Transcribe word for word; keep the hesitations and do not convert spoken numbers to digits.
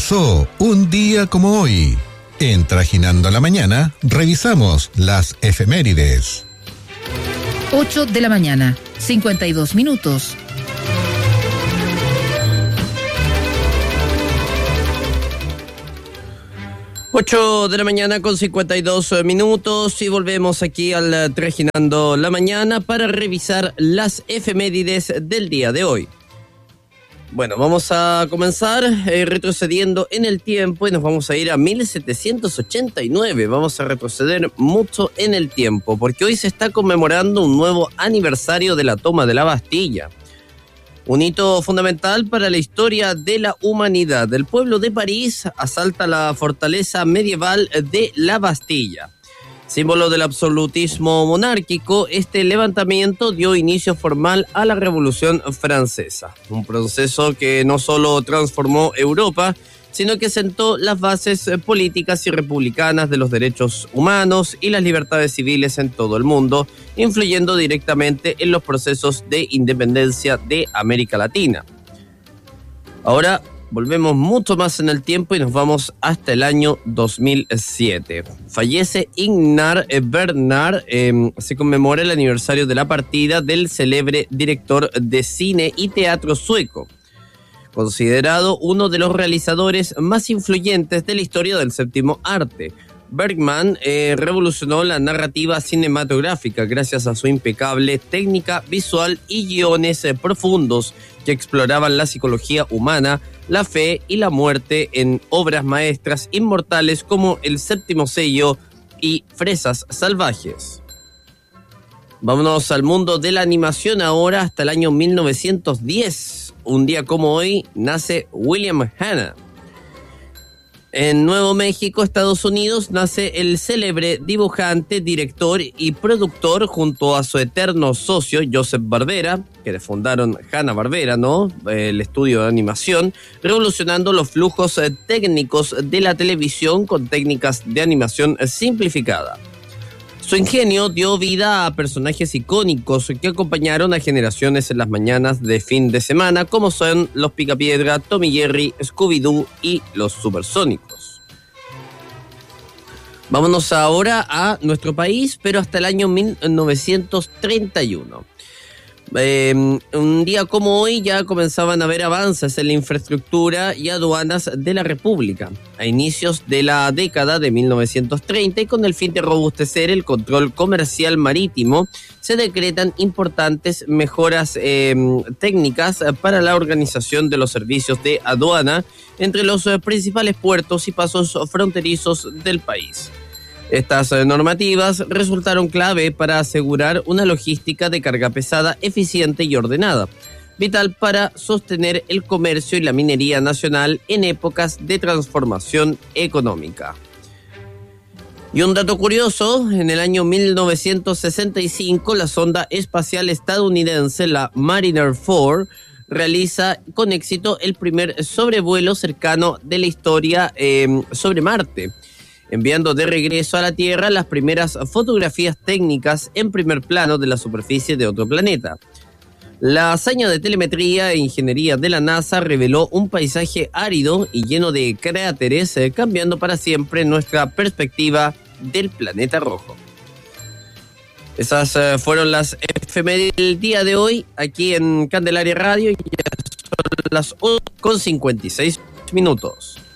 pasó un día como hoy? En Trajinando la Mañana, revisamos las efemérides. ocho de la mañana, cincuenta y dos minutos. ocho de la mañana con cincuenta y dos minutos y volvemos aquí al Trajinando la Mañana para revisar las efemérides del día de hoy. Bueno, vamos a comenzar eh, retrocediendo en el tiempo y nos vamos a ir a mil setecientos ochenta y nueve. Vamos a retroceder mucho en el tiempo porque hoy se está conmemorando un nuevo aniversario de la toma de la Bastilla. Un hito fundamental para la historia de la humanidad. El pueblo de París asalta la fortaleza medieval de la Bastilla. Símbolo del absolutismo monárquico, este levantamiento dio inicio formal a la Revolución Francesa. Un proceso que no solo transformó Europa, sino que sentó las bases políticas y republicanas de los derechos humanos y las libertades civiles en todo el mundo, influyendo directamente en los procesos de independencia de América Latina. Ahora volvemos mucho más en el tiempo y nos vamos hasta el año dos mil siete. Fallece Ingmar Bergman, eh, se conmemora el aniversario de la partida del célebre director de cine y teatro sueco, considerado uno de los realizadores más influyentes de la historia del séptimo arte. Bergman eh, revolucionó la narrativa cinematográfica gracias a su impecable técnica visual y guiones eh, profundos que exploraban la psicología humana, la fe y la muerte en obras maestras inmortales como El Séptimo Sello y Fresas Salvajes. Vámonos al mundo de la animación ahora hasta el año mil novecientos diez. Un día como hoy nace William Hanna. En Nuevo México, Estados Unidos, nace el célebre dibujante, director y productor junto a su eterno socio Joseph Barbera, que fundaron Hanna-Barbera, ¿no? El estudio de animación, revolucionando los flujos técnicos de la televisión con técnicas de animación simplificada. Su ingenio dio vida a personajes icónicos que acompañaron a generaciones en las mañanas de fin de semana, como son los Picapiedra, Tommy Jerry, Scooby-Doo y los Supersónicos. Vámonos ahora a nuestro país, pero hasta el año mil novecientos treinta y uno. Eh, un día como hoy ya comenzaban a haber avances en la infraestructura y aduanas de la República. A inicios de la década de mil novecientos treinta y con el fin de robustecer el control comercial marítimo, se decretan importantes mejoras eh, técnicas para la organización de los servicios de aduana entre los principales puertos y pasos fronterizos del país. Estas normativas resultaron clave para asegurar una logística de carga pesada eficiente y ordenada, vital para sostener el comercio y la minería nacional en épocas de transformación económica. Y un dato curioso, en el año mil novecientos sesenta y cinco, la sonda espacial estadounidense, la Mariner cuatro, realiza con éxito el primer sobrevuelo cercano de la historia eh, sobre Marte, enviando de regreso a la Tierra las primeras fotografías técnicas en primer plano de la superficie de otro planeta. La hazaña de telemetría e ingeniería de la NASA reveló un paisaje árido y lleno de cráteres, eh, cambiando para siempre nuestra perspectiva del planeta rojo. Esas eh, fueron las efemérides del día de hoy aquí en Candelaria Radio y ya son las once con cincuenta y seis minutos.